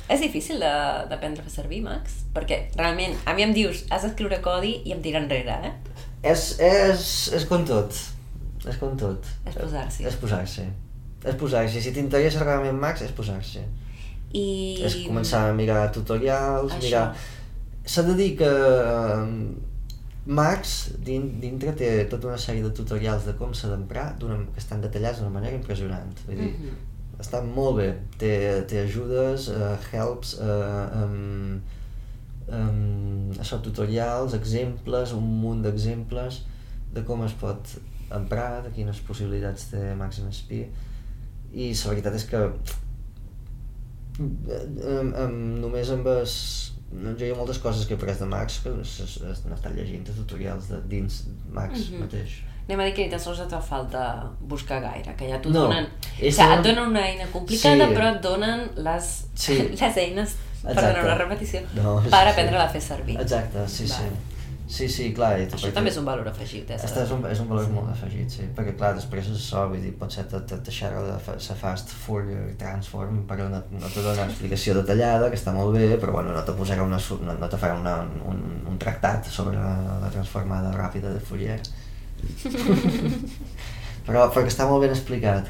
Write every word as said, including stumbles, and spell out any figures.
És difícil d'aprendre a fer servir Max? Perquè realment, a mi em dius, has d'escriure codi i em tira enrere, eh? És, és, és com tot. És com tot. És posar-s'hi. És posar-s'hi. És posar-s'hi. Si t'interessa realment Max, és posar-s'hi. I... És començar a mirar tutorials, Això. mirar... S'ha de dir que Max dintre té tota una sèrie de tutorials de com s'ha d'emprar que estan detallats d'una manera impressionant. Vull dir, mm-hmm. Estan molt bé, té, té ajudes, uh, helps, uh, um, um, això, tutorials, exemples, un munt d'exemples de com es pot emprar, de quines possibilitats té Max M S P, i la veritat és que um, um, només amb es, jo hi ha moltes coses que he après de Max que n'he estat llegint de tutorials de dins Max mm-hmm. mateix. Anem a dir que ni tan sols et fa falta buscar gaire, que ja t'ho no, donen... O sigui, et donen una eina complicada, sí. però et donen les, sí. les eines, perdona, una repetició, no, per sí, aprendre-la a fer servir. Exacte, sí, vale. sí. Sí, sí, clar. I això també és un valor afegit, eh? És un, és un valor molt afegit, sí. Perquè, clar, després és això, vull dir, potser te, te, te xerra de la fast Fourier transform, però no, no te dona una explicació detallada, que està molt bé, però bueno, no te posarà una, no, no te farà una, un, un tractat sobre la transformada ràpida de Fourier. però perquè està molt ben explicat.